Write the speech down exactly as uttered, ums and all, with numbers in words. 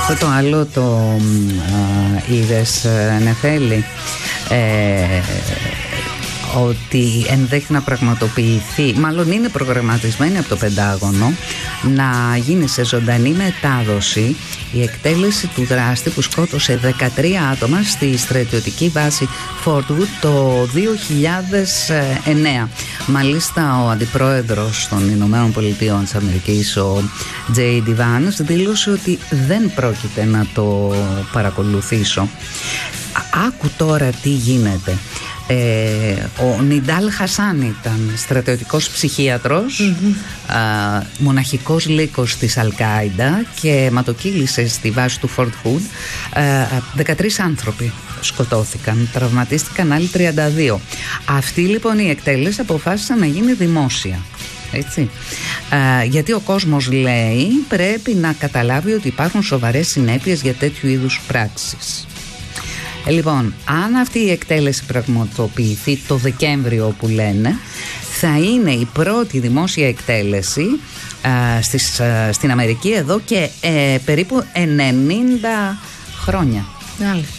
Αυτό το άλλο το α, είδες, Νεφέλη, ε, ότι ενδέχεται να πραγματοποιηθεί, μάλλον είναι προγραμματισμένη από το Πεντάγωνο, να γίνει σε ζωντανή μετάδοση η εκτέλεση του δράστη που σκότωσε δεκατρία άτομα στη στρατιωτική βάση Fort Wood το δύο χιλιάδες εννέα. Μάλιστα ο αντιπρόεδρος των Ηνωμένων Πολιτείων της Αμερικής, ο Τζέι Ντι Vance, δήλωσε ότι δεν πρόκειται να το παρακολουθήσω. Άκου τώρα τι γίνεται. Ε, ο Νιντάλ Χασάν ήταν στρατιωτικός ψυχίατρος, mm-hmm. α, μοναχικός λύκος της Αλ-Κάιντα και αιματοκύλησε στη βάση του Fort Hood. δεκατρείς άνθρωποι σκοτώθηκαν, τραυματίστηκαν άλλοι τριάντα δύο. Αυτή λοιπόν η εκτέλεση αποφάσισαν να γίνει δημόσια. Έτσι. Α, γιατί ο κόσμος, λέει, πρέπει να καταλάβει ότι υπάρχουν σοβαρές συνέπειες για τέτοιου είδους πράξεις. Λοιπόν, αν αυτή η εκτέλεση πραγματοποιηθεί το Δεκέμβριο που λένε, θα είναι η πρώτη δημόσια εκτέλεση α, στις, α, στην Αμερική εδώ και ε, περίπου ενενήντα χρόνια. Μάλιστα.